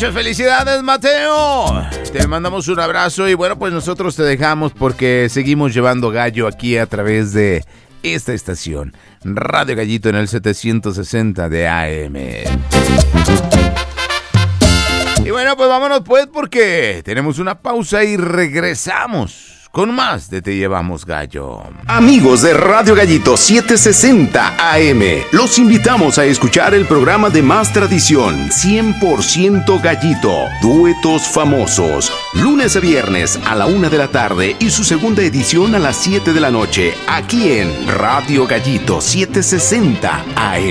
Muchas felicidades, Mateo. Te mandamos un abrazo y bueno, pues nosotros te dejamos porque seguimos llevando gallo aquí a través de esta estación, Radio Gallito en el 760 de AM. Y bueno, pues vámonos pues porque tenemos una pausa y regresamos con más de Te Llevamos Gallo. Amigos de Radio Gallito 760 AM, los invitamos a escuchar el programa de más tradición, 100% Gallito, duetos famosos, lunes a viernes a la 1 de la tarde y su segunda edición a las 7 de la noche, aquí en Radio Gallito 760 AM.